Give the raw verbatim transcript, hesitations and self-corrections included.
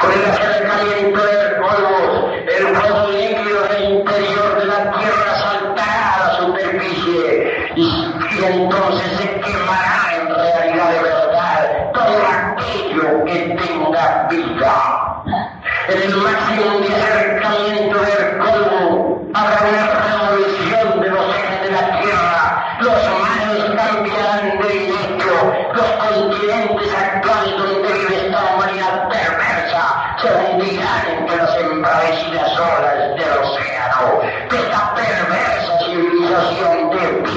Con el acercamiento del polvo, el fuego líquido del interior de la tierra saltará a la superficie y, y entonces se quemará en realidad de verdad todo aquello que tenga vida. En el máximo de acercamiento del polvo habrá una revolución de los ejes de la tierra, los mares cambiarán de derecho, los continentes actuales donde vive esta humanidad perversa se hundirán entre las embravecidas olas del océano. Esta perversa civilización de